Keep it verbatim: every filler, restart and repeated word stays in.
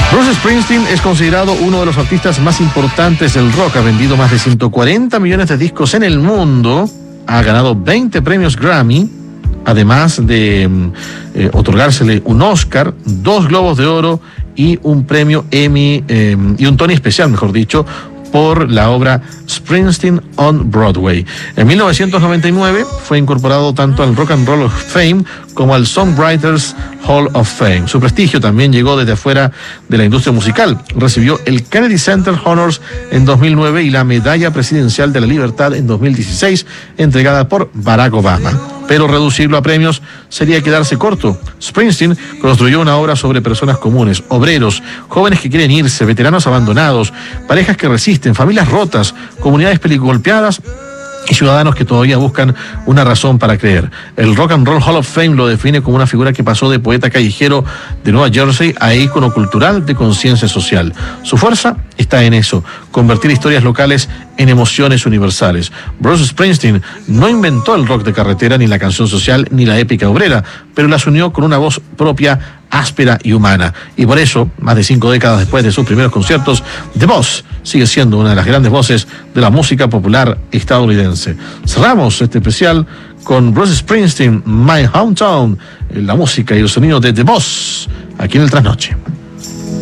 Bruce Springsteen es considerado uno de los artistas más importantes del rock. Ha vendido más de ciento cuarenta millones de discos en el mundo. Ha ganado veinte premios Grammy, además de eh, otorgársele un Oscar, dos Globos de Oro y un premio Emmy eh, y un Tony especial, mejor dicho, por la obra Springsteen on Broadway. En mil novecientos noventa y nueve fue incorporado tanto al Rock and Roll of Fame como al Songwriters Hall of Fame. Su prestigio también llegó desde afuera de la industria musical. Recibió el Kennedy Center Honors en dos mil nueve y la Medalla Presidencial de la Libertad en dos mil dieciséis, entregada por Barack Obama. Pero reducirlo a premios sería quedarse corto. Springsteen construyó una obra sobre personas comunes, obreros, jóvenes que quieren irse, veteranos abandonados, parejas que resisten, familias rotas, comunidades peligolpeadas y ciudadanos que todavía buscan una razón para creer. El Rock and Roll Hall of Fame lo define como una figura que pasó de poeta callejero de Nueva Jersey a ícono cultural de conciencia social. Su fuerza está en eso, convertir historias locales en emociones universales. Bruce Springsteen no inventó el rock de carretera, ni la canción social, ni la épica obrera, pero las unió con una voz propia, áspera y humana. Y por eso, más de cinco décadas después de sus primeros conciertos, The Boss sigue siendo una de las grandes voces de la música popular estadounidense. Cerramos este especial con Bruce Springsteen, My Hometown, la música y el sonido de The Boss, aquí en el Trasnoche.